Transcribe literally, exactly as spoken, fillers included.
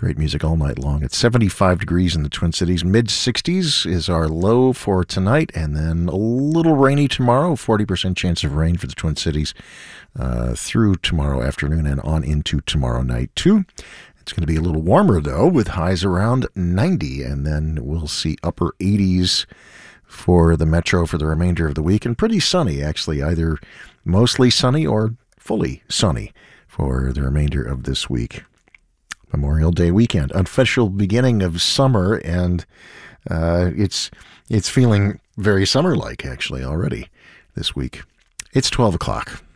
Great music all night long. It's seventy-five degrees in the Twin Cities. mid sixties is our low for tonight, and then a little rainy tomorrow. forty percent chance of rain for the Twin Cities uh, through tomorrow afternoon and on into tomorrow night, too. It's going to be a little warmer, though, with highs around ninety, and then we'll see upper eighties for the metro for the remainder of the week, and pretty sunny, actually, either mostly sunny or fully sunny for the remainder of this week. Memorial Day weekend, official beginning of summer, and uh, it's it's feeling very summer-like, actually, already this week. It's twelve o'clock.